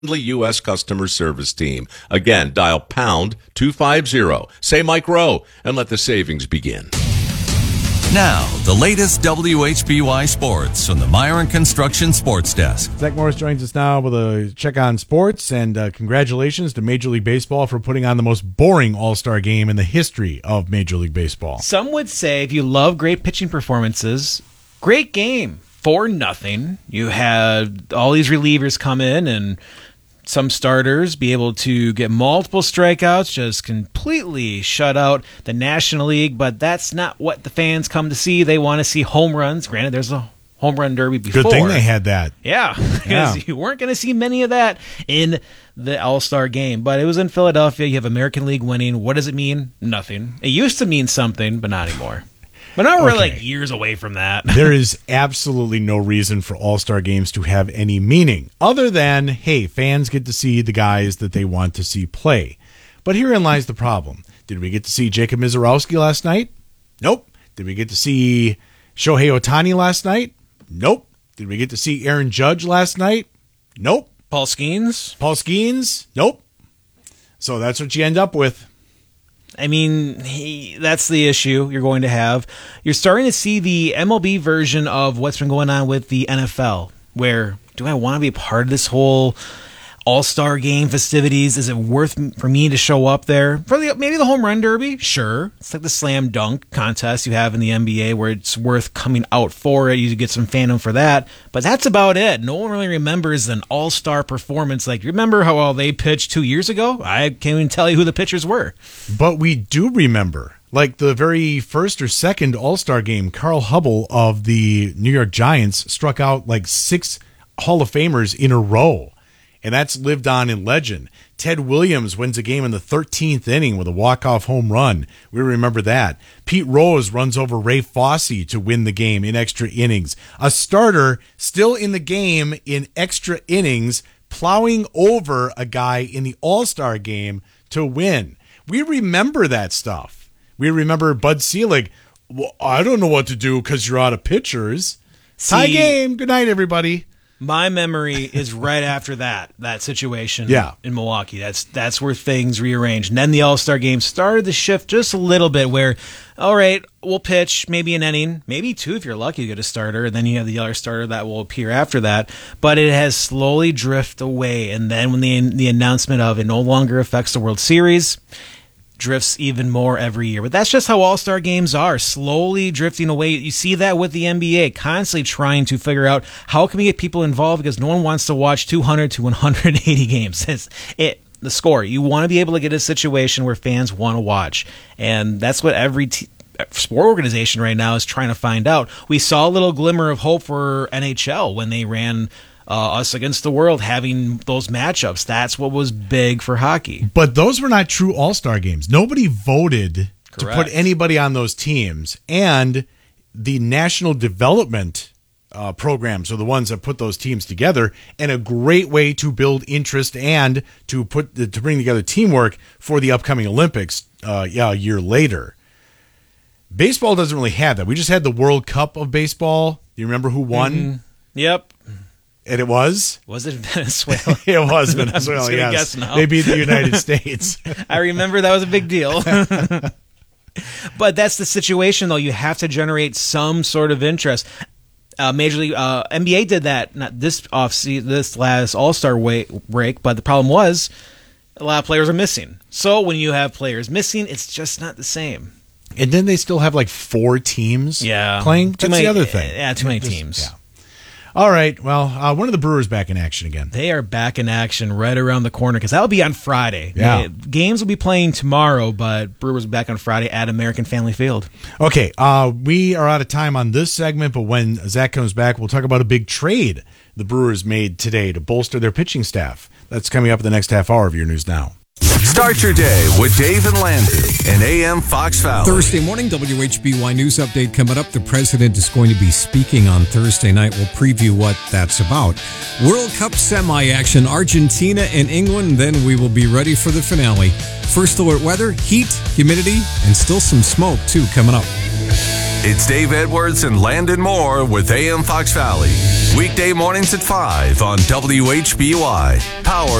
U.S. customer service team. Again, dial pound 250. Say Mike Rowe and let the savings begin. Now, the latest WHBY sports from the Myron Construction Sports Desk. Zach Morris joins us now with a check on sports, and congratulations to Major League Baseball for putting on the most boring All-Star game in the history of Major League Baseball. Some would say if you love great pitching performances, great game. 4-0. You had all these relievers come in and some starters be able to get multiple strikeouts, just completely shut out the National League, but that's not what the fans come to see. They want to see home runs. Granted, there's a home run derby before. Good thing they had that. Yeah, because you weren't going to see many of that in the All-Star game. But it was in Philadelphia. You have American League winning. What does it mean? Nothing. It used to mean something, but not anymore. But now we're like years away from that. There is absolutely no reason for All-Star games to have any meaning other than, hey, fans get to see the guys that they want to see play. But herein lies the problem. Did we get to see Jacob Misiorowski last night? Nope. Did we get to see Shohei Ohtani last night? Nope. Did we get to see Aaron Judge last night? Nope. Paul Skeens? Nope. So that's what you end up with. I mean, that's the issue you're going to have. You're starting to see the MLB version of what's been going on with the NFL, where do I want to be a part of this whole All-Star game festivities? Is it worth for me to show up there? For maybe the home run derby? Sure. It's like the slam dunk contest you have in the NBA where it's worth coming out for it. You get some fandom for that. But that's about it. No one really remembers an all-star performance. Like, remember how well they pitched 2 years ago? I can't even tell you who the pitchers were. But we do remember. Like the very first or second All-Star game, Carl Hubble of the New York Giants struck out like 6 Hall of Famers in a row. And that's lived on in legend. Ted Williams wins a game in the 13th inning with a walk-off home run. We remember that. Pete Rose runs over Ray Fosse to win the game in extra innings. A starter still in the game in extra innings, plowing over a guy in the All-Star game to win. We remember that stuff. We remember Bud Selig. Well, I don't know what to do because you're out of pitchers. Tie game. Good night, everybody. My memory is right after that situation in Milwaukee. That's where things rearranged. And then the All-Star game started to shift just a little bit where, all right, we'll pitch maybe an inning, maybe 2 if you're lucky to get a starter, and then you have the other starter that will appear after that. But it has slowly drifted away. And then when the announcement of it no longer affects the World Series, drifts even more every year. But that's just how All-Star games are, slowly drifting away. You see that with the NBA, constantly trying to figure out how can we get people involved because no one wants to watch 200 to 180 games. The score. You want to be able to get a situation where fans want to watch. And that's what every sport organization right now is trying to find out. We saw a little glimmer of hope for NHL when they ran us against the world, having those matchups. That's what was big for hockey. But those were not true All-Star games. Nobody voted to put anybody on those teams. And the national development programs are the ones that put those teams together, and a great way to build interest and to bring together teamwork for the upcoming Olympics a year later. Baseball doesn't really have that. We just had the World Cup of baseball. Do you remember who won? Mm-hmm. Yep. And it was? Was it Venezuela? It was Venezuela, yes. Guess no. They beat the United States. I remember that was a big deal. But that's the situation, though. You have to generate some sort of interest. Major League NBA did that, not this last All-Star break, but the problem was a lot of players are missing. So when you have players missing, it's just not the same. And then they still have like 4 teams playing? That's the other thing. Yeah, too many teams. Yeah. All right. Well, when are the Brewers back in action again? They are back in action right around the corner because that'll be on Friday. Yeah. Games will be playing tomorrow, but Brewers will be back on Friday at American Family Field. Okay. We are out of time on this segment, but when Zach comes back, we'll talk about a big trade the Brewers made today to bolster their pitching staff. That's coming up in the next half hour of your News Now. Start your day with Dave and Landry and AM Fox Valley. Thursday morning, WHBY News Update coming up. The president is going to be speaking on Thursday night. We'll preview what that's about. World Cup semi-action, Argentina and England. Then we will be ready for the finale. First alert weather, heat, humidity, and still some smoke, too, coming up. It's Dave Edwards and Landon Moore with AM Fox Valley. Weekday mornings at 5 on WHBY. Powered